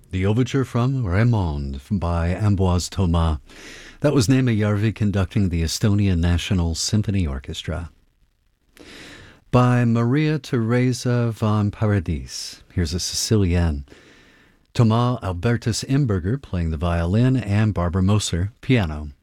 The overture from Raymond by Ambroise Thomas. That was Neeme Järvi conducting the Estonian National Symphony Orchestra. By Maria Teresa von Paradis. Here's a Sicilienne. Thomas Albertus Imberger playing the violin and Barbara Moser piano.